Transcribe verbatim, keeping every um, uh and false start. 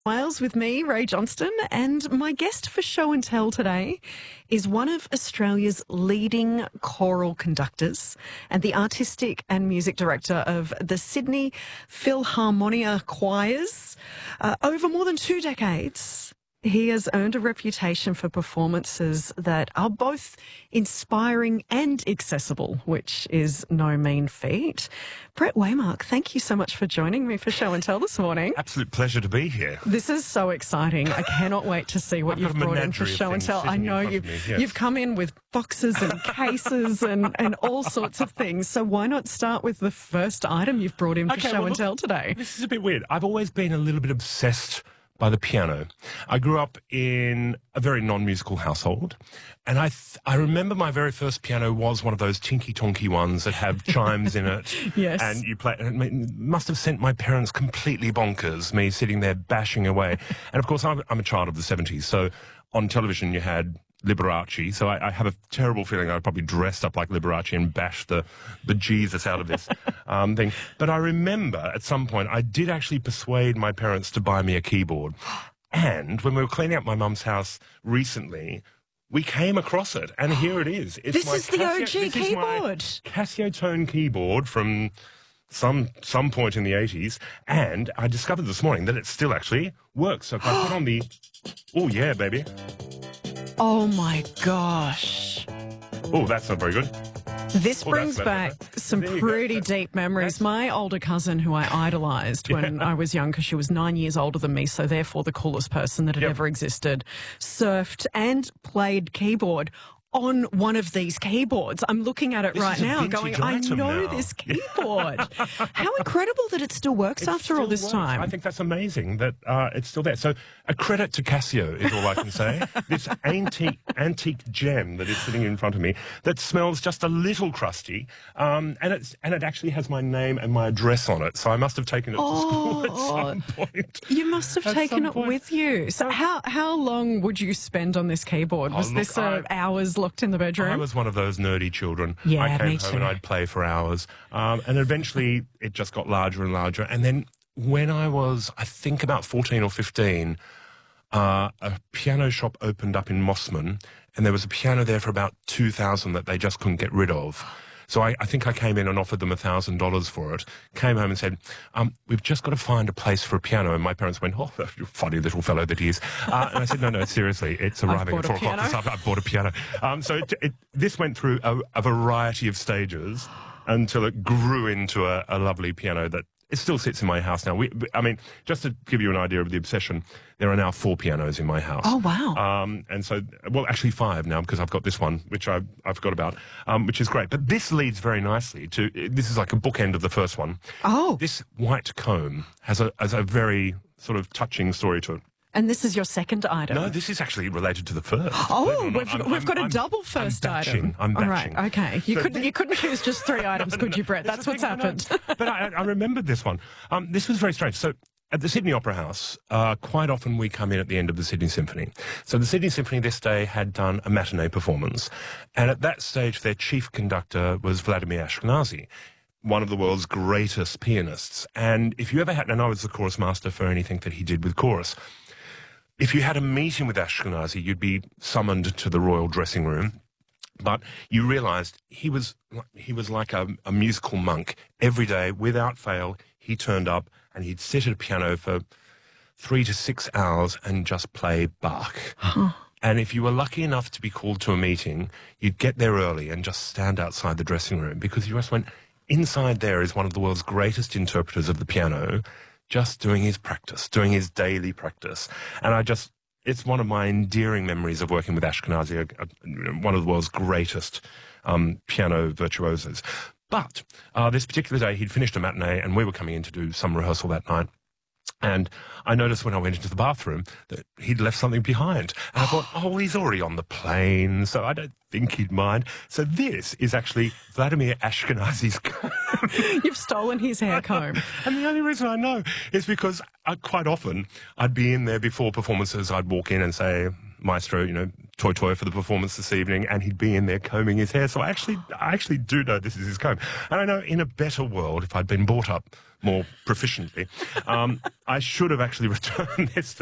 Wales with me, Ray Johnston, and my guest for Show and Tell today is one of Australia's leading choral conductors and the artistic and music director of the Sydney Philharmonia Choirs. Uh, over more than two decades, he has earned a reputation for performances that are both inspiring and accessible, which is no mean feat. Brett Waymark, thank you so much for joining me for Show and Tell this morning. Absolute pleasure to be here. This is so exciting. I cannot wait to see what I've you've brought in for Show and Tell. I know you, yes. you've come in with boxes and cases and, and all sorts of things. So why not start with the first item you've brought in for Okay, Show well, and look, Tell today? This is a bit weird. I've always been a little bit obsessed by the piano. I grew up in a very non-musical household, and I th I remember my very first piano was one of those tinky-tonky ones that have chimes in it. Yes. And you play, and it must have sent my parents completely bonkers, me sitting there bashing away. And of course, I'm, I'm a child of the seventies, so on television you had Liberace, so I, I have a terrible feeling I probably dressed up like Liberace and bashed the bejesus out of this um, thing. But I remember at some point I did actually persuade my parents to buy me a keyboard. And when we were cleaning up my mum's house recently, we came across it, and here it is. It's This my is the Casio, O G this is my keyboard. Casio Tone keyboard from some some point in the eighties, and I discovered this morning that it still actually works. So if I put on the, oh yeah, baby. Oh my gosh. Oh, that's not very good. This Oh, brings that's back better. some There you go. pretty deep memories. My older cousin, who I idolised when I was young, because she was nine years older than me, so therefore the coolest person that had Yep. ever existed, surfed and played keyboard on one of these keyboards. I'm looking at it This right is a now vintage going, I item know now." this keyboard. How incredible that it still works It after all still this works. time. I think that's amazing that uh, it's still there. So a credit to Casio is all I can say. This antique antique gem that is sitting in front of me that smells just a little crusty, um, and it's and it actually has my name and my address on it. So I must have taken it to school at some point. You must have At taken some it point. with you. So how how long would you spend on this keyboard? Oh, Was look, this uh, I- hours locked in the bedroom? I was one of those nerdy children. Yeah, I came me home too. and I'd play for hours. Um, and eventually it just got larger and larger. And then when I was, I think about fourteen or fifteen, uh, a piano shop opened up in Mossman, and there was a piano there for about two thousand that they just couldn't get rid of. So I, I think I came in and offered them one thousand dollars for it, came home and said, um, we've just got to find a place for a piano. And my parents went, oh, you funny little fellow that he is. Uh, and I said, no, no, seriously, it's arriving bought at a four o'clock piano. this afternoon. I've bought a piano. Um, so it, it, this went through a, a variety of stages until it grew into a, a lovely piano that it still sits in my house now. We, I mean, just to give you an idea of the obsession, there are now four pianos in my house. Oh, wow. Um, and so, well, actually five now, because I've got this one, which I, I forgot about, um, which is great. But this leads very nicely to, this is like a bookend of the first one. Oh. This white comb has a, has a very sort of touching story to it. And this is your second item? No, this is actually related to the first. Oh, Believe it or not, we've, I'm- we've I'm- got a I'm- double first I'm batching, item. I'm All batching. right, okay. You So couldn't thi- you couldn't choose just three items, could you, Brett? That's the what's thing, no, happened. no. But I, I remembered this one. Um, this was very strange. So at the Sydney Opera House, uh, quite often we come in at the end of the Sydney Symphony. So the Sydney Symphony this day had done a matinee performance. And at that stage, their chief conductor was Vladimir Ashkenazy, one of the world's greatest pianists. And if you ever had, and I was the chorus master for anything that he did with chorus, if you had a meeting with Ashkenazy, you'd be summoned to the royal dressing room. But you realised he was he was like a, a musical monk. Every day, without fail, he turned up and he'd sit at a piano for three to six hours and just play Bach. And if you were lucky enough to be called to a meeting, you'd get there early and just stand outside the dressing room, because you just went, inside there is one of the world's greatest interpreters of the piano, just doing his practice, doing his daily practice. And I just, it's one of my endearing memories of working with Ashkenazy, a, a, one of the world's greatest um, piano virtuosos. But uh, this particular day, he'd finished a matinee, and we were coming in to do some rehearsal that night. And I noticed when I went into the bathroom that he'd left something behind. And I thought, oh, he's already on the plane, so I don't think he'd mind. So this is actually Vladimir Ashkenazy's comb. You've stolen his hair comb. And the only reason I know is because uh, quite often I'd be in there before performances. I'd walk in and say, maestro, you know, Toy Toy for the performance this evening, and he'd be in there combing his hair. So I actually, I actually do know this is his comb. And I know in a better world, if I'd been brought up more proficiently, um, I should have actually returned this to